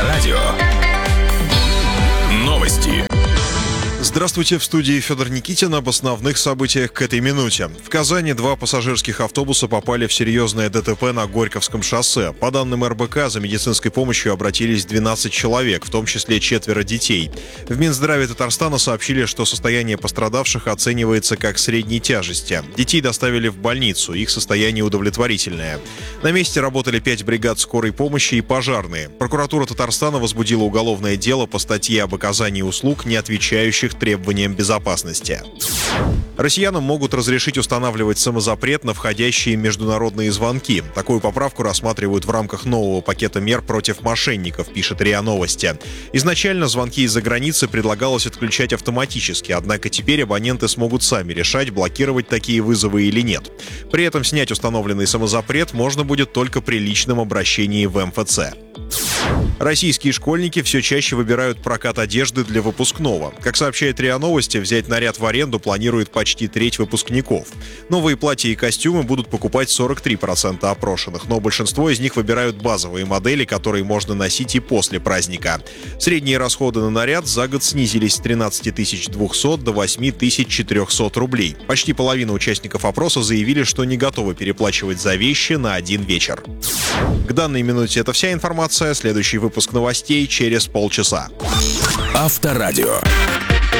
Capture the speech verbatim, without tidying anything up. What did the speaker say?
Авторадио. Новости. Здравствуйте, в студии Федор Никитин. Об основных событиях к этой минуте. В Казани два пассажирских автобуса попали в серьезное ДТП на Горьковском шоссе. По данным эр бэ ка, за медицинской помощью обратились двенадцать человек, в том числе четверо детей. В Минздраве Татарстана сообщили, что состояние пострадавших оценивается как средней тяжести. Детей доставили в больницу, их состояние удовлетворительное. На месте работали пять бригад скорой помощи и пожарные. Прокуратура Татарстана возбудила уголовное дело по статье об оказании услуг, не отвечающих требованиям безопасности. Россиянам могут разрешить устанавливать самозапрет на входящие международные звонки. Такую поправку рассматривают в рамках нового пакета мер против мошенников, пишет РИА Новости. Изначально звонки из-за границы предлагалось отключать автоматически, однако теперь абоненты смогут сами решать, блокировать такие вызовы или нет. При этом снять установленный самозапрет можно будет только при личном обращении в эм эф цэ. Российские школьники все чаще выбирают прокат одежды для выпускного. Как сообщает РИА Новости, взять наряд в аренду планирует почти треть выпускников. Новые платья и костюмы будут покупать сорок три процента опрошенных, но большинство из них выбирают базовые модели, которые можно носить и после праздника. Средние расходы на наряд за год снизились с тринадцати тысяч двухсот до восьми тысяч четырехсот рублей. Почти половина участников опроса заявили, что не готовы переплачивать за вещи на один вечер. К данной минуте это вся информация. Следующий выпуск новостей через полчаса. Авторадио.